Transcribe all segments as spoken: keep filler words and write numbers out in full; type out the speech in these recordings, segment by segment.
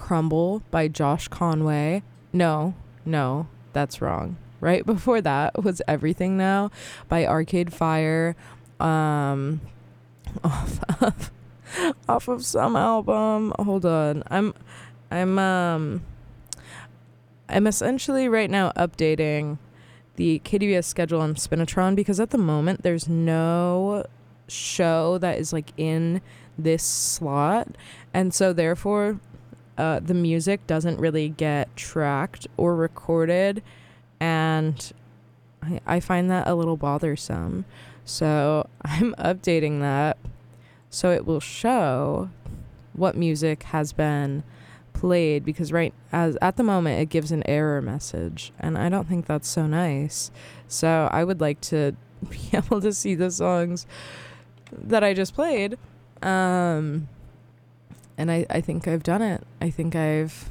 Crumble by Josh Conway. No, no, that's wrong. Right before that was Everything Now by Arcade Fire. Um, off of off of some album. Hold on. I'm I'm um I'm essentially right now updating the K D V S schedule on Spinatron because at the moment there's no show that is like in this slot, and so therefore uh, the music doesn't really get tracked or recorded, and I, I find that a little bothersome. So I'm updating that so it will show what music has been played, because right as at the moment it gives an error message, and I don't think that's so nice. So I would like to be able to see the songs that I just played, um and I I think I've done it. I think I've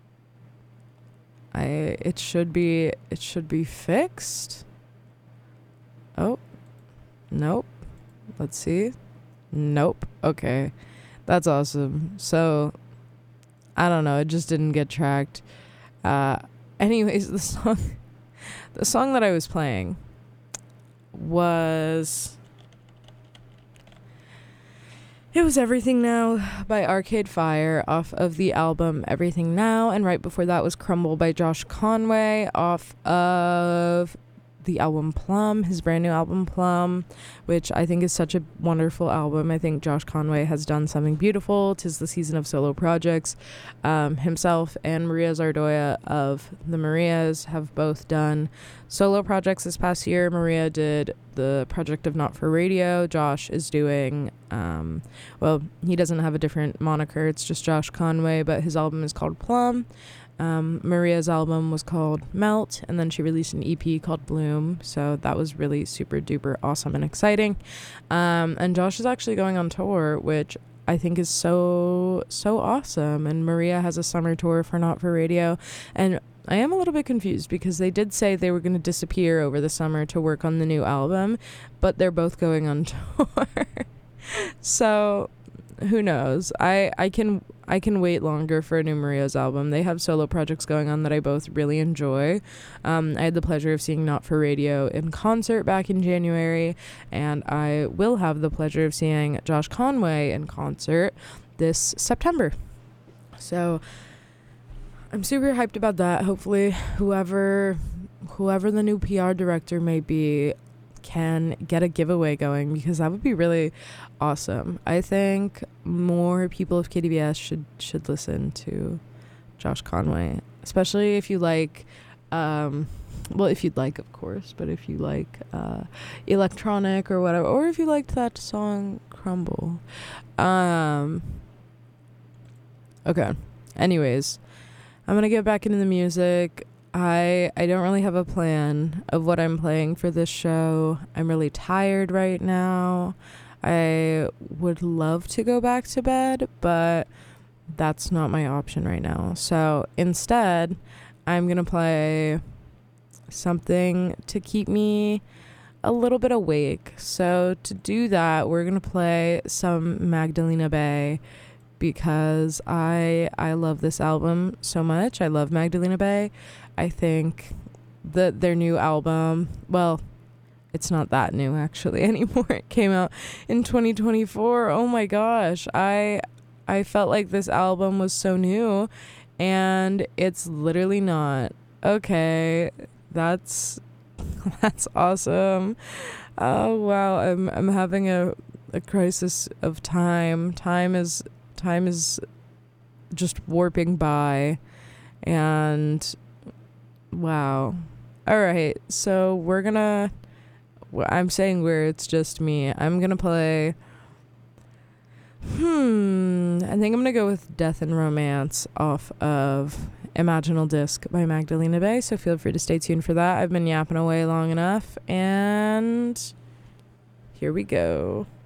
I it should be it should be fixed. Oh, nope. Let's see. Nope. Okay, that's awesome. So I don't know, it just didn't get tracked. Uh anyways, the song the song that I was playing was It was Everything Now by Arcade Fire off of the album Everything Now, and right before that was Crumble by Josh Conway off of the album Plum, his brand new album Plum, which I think is such a wonderful album. I think Josh Conway has done something beautiful. 'Tis the season of solo projects. Um, himself and Maria Zardoya of the Marias have both done solo projects this past year. Maria did the project of Not for Radio. Josh is doing, um, well, he doesn't have a different moniker. It's just Josh Conway, but his album is called Plum. Um, Maria's album was called Melt, and then she released an E P called Bloom, so that was really super duper awesome and exciting. Um, and Josh is actually going on tour, which I think is so, so awesome. And Maria has a summer tour for Not for Radio, and I am a little bit confused because they did say they were going to disappear over the summer to work on the new album, but they're both going on tour. So who knows? I, I can I can wait longer for a new Maria's album. They have solo projects going on that I both really enjoy. Um, I had the pleasure of seeing Not for Radio in concert back in January, and I will have the pleasure of seeing Josh Conway in concert this September. So I'm super hyped about that. Hopefully whoever whoever the new P R director may be can get a giveaway going, because that would be really awesome. I think more people of K D V S should should listen to Josh Conway, especially if you like um well if you'd like, of course, but if you like uh electronic or whatever, or if you liked that song Crumble. Um okay, anyways, I'm gonna get back into the music. I I don't really have a plan of what I'm playing for this show. I'm really tired right now. I would love to go back to bed, but that's not my option right now. So instead, I'm going to play something to keep me a little bit awake. So to do that, we're going to play some Magdalena Bay, because I I love this album so much. I love Magdalena Bay. I think that their new album, well, it's not that new actually anymore. It came out in twenty twenty-four. Oh my gosh. I I felt like this album was so new, and it's literally not. Okay, that's that's awesome. Oh wow, I'm I'm having a a crisis of time. Time is time is just warping by, and wow. All right, so we're gonna I'm saying where it's just me. I'm gonna play Hmm I think I'm gonna go with Death and Romance off of Imaginal Disc by Magdalena Bay, so feel free to stay tuned for that. I've been yapping away long enough, and here we go.